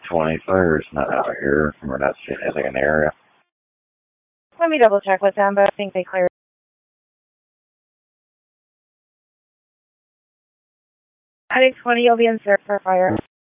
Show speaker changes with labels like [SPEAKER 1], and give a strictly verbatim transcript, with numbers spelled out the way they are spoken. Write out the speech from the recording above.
[SPEAKER 1] twenty, fire's not out here. We're not seeing anything in the area.
[SPEAKER 2] Let me double check with them, but I think they cleared. Heading twenty, you'll be in search for fire.